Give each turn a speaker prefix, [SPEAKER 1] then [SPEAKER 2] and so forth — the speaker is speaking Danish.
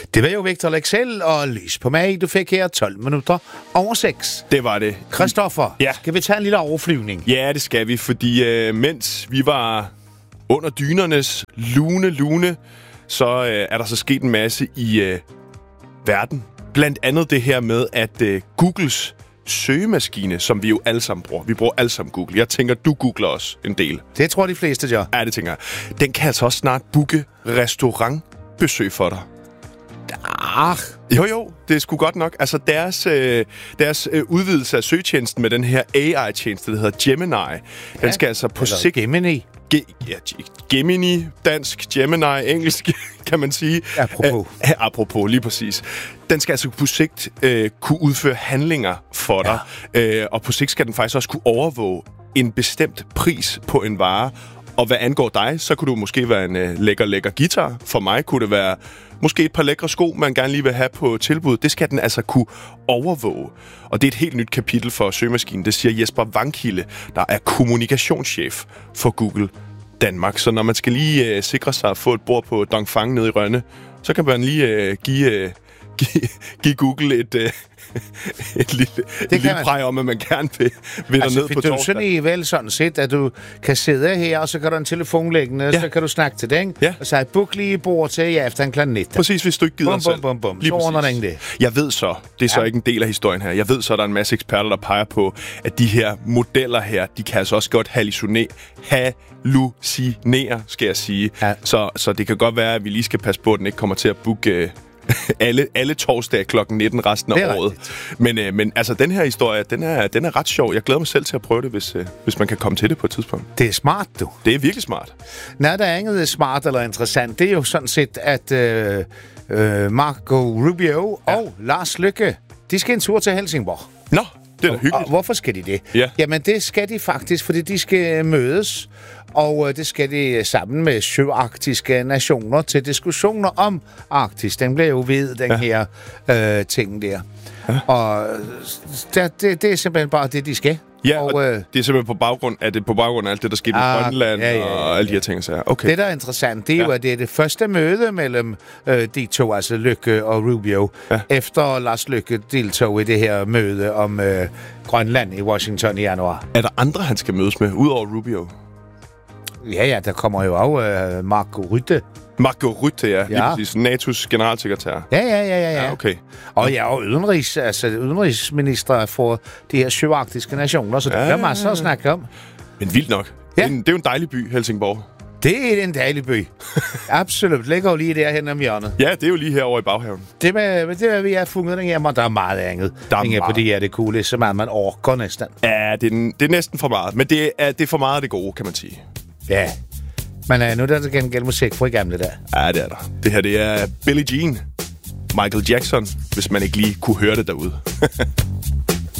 [SPEAKER 1] Det var jo Victor Lexell og Lys på mig. Du fik her 12 minutter over 6.
[SPEAKER 2] Det var det.
[SPEAKER 1] Christoffer,
[SPEAKER 2] Ja.
[SPEAKER 1] Skal vi tage en lille overflyvning?
[SPEAKER 2] Ja, det skal vi, fordi mens vi var under dynernes lune, så er der så sket en masse i verden. Blandt andet det her med, at Googles søgemaskine, som vi jo alle sammen bruger. Vi bruger alle sammen Google. Jeg tænker, du googler også en del.
[SPEAKER 1] Det tror de fleste gør.
[SPEAKER 2] Ja, det tænker jeg. Den kan altså også snart booke restaurantbesøg for dig. Jo, det er sgu godt nok. Altså, deres udvidelse af søgetjenesten med den her AI-tjeneste, der hedder Gemini, den skal altså på sigt...
[SPEAKER 1] Gemini.
[SPEAKER 2] Gemini, dansk, Gemini, engelsk, kan man sige. Apropos, lige præcis. Den skal altså på sigt kunne udføre handlinger for dig. Ja. Og på sigt skal den faktisk også kunne overvåge en bestemt pris på en vare. Og hvad angår dig, så kunne du måske være en lækker guitar. For mig kunne det være måske et par lækre sko, man gerne lige vil have på tilbud. Det skal den altså kunne overvåge. Og det er et helt nyt kapitel for søgemaskinen. Det siger Jesper Vangkilde, der er kommunikationschef for Google Danmark. Så når man skal lige sikre sig at få et bord på Dongfang nede i Rønne, så kan man lige give Google et lille præg om, at man gerne vil derned på torsdag.
[SPEAKER 1] Sådan er vel sådan set, at du kan sidde her, og så kan du en telefon liggende, så kan du snakke til den, og så book lige bord til efter kl. 19.
[SPEAKER 2] Præcis, hvis du ikke gider selv.
[SPEAKER 1] Så ordner den det.
[SPEAKER 2] Jeg ved så, det er så ikke en del af historien her, jeg ved så, at der er en masse eksperter, der peger på, at de her modeller her, de kan altså også godt hallucinere, skal jeg sige. Ja. Så det kan godt være, at vi lige skal passe på, at den ikke kommer til at booke alle torsdage kl. 19 resten af året. Men altså, den her historie, den er ret sjov. Jeg glæder mig selv til at prøve det, hvis man kan komme til det på et tidspunkt.
[SPEAKER 1] Det er smart, du.
[SPEAKER 2] Det er virkelig smart.
[SPEAKER 1] Nej, der er inget smart eller interessant. Det er jo sådan set, at Marco Rubio og Lars Løkke, de skal en tur til Helsingborg.
[SPEAKER 2] Nå, det er da hyggeligt.
[SPEAKER 1] Og hvorfor skal de det?
[SPEAKER 2] Ja.
[SPEAKER 1] Jamen, det skal de faktisk, fordi de skal mødes, og det skal de sammen med søarktiske nationer til diskussioner om Arktis. Den bliver jo ved, den her ting der. Ja. Og det er simpelthen bare det, de skal.
[SPEAKER 2] Ja, og det er simpelthen på baggrund af alt det, der skete i Grønland og alle de her ting. Så okay.
[SPEAKER 1] Det, der er interessant, det er jo, at det er det første møde mellem de to, altså Løkke og Rubio, efter Lars Løkke deltog i det her møde om Grønland i Washington i januar.
[SPEAKER 2] Er der andre, han skal mødes med, udover Rubio?
[SPEAKER 1] Ja, der kommer jo også Marco Rutte.
[SPEAKER 2] Marco Rutte, ja. Lige præcis. NATO's generalsekretær.
[SPEAKER 1] Ja.
[SPEAKER 2] Okay.
[SPEAKER 1] Og udenrigsminister for de her søarktiske nationer, så det er masser at snakke om.
[SPEAKER 2] Men vildt nok. Ja. Det er jo en dejlig by, Helsingborg.
[SPEAKER 1] Det er en dejlig by. Absolut. Ligger jo lige derhen om hjørnet.
[SPEAKER 2] Ja, det er jo lige herovre i baghaven.
[SPEAKER 1] Det er vi har fundet den her, men der er meget andet. På det her, det coole, så meget man orker næsten.
[SPEAKER 2] Ja, det er næsten for meget. Men det er for meget af det gode, kan man sige.
[SPEAKER 1] Ja. Men nu er der gengæld musik fra i gamle dage.
[SPEAKER 2] Ja, det er der. Det her, det er Billie Jean. Michael Jackson, hvis man ikke lige kunne høre det derude.